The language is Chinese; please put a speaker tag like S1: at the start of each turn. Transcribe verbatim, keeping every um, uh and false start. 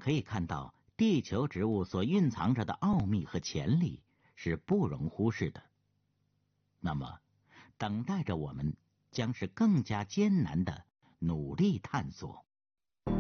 S1: 可以看到，地球植物所蕴藏着的奥秘和潜力是不容忽视的。那么，等待着我们将是更加艰难的努力探索。